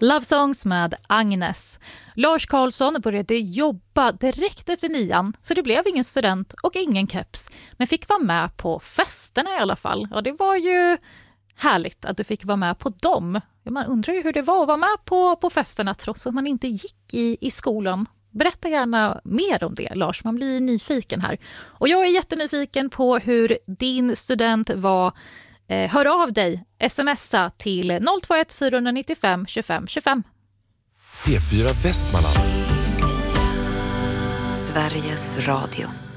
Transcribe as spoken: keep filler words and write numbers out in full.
Love Songs med Agnes. Lars Karlsson började jobba direkt efter nian, så det blev ingen student och ingen keps. Men fick vara med på festerna i alla fall. Och det var ju härligt att du fick vara med på dem. Man undrar ju hur det var att vara med på, på festerna trots att man inte gick i, i skolan. Berätta gärna mer om det, Lars. Man blir nyfiken här. Och jag är jättenyfiken på hur din student var. Eh, hör av dig. Smsa till noll två ett fyra nio fem tjugofem tjugofem. P fyra Västmanland. Sveriges Radio.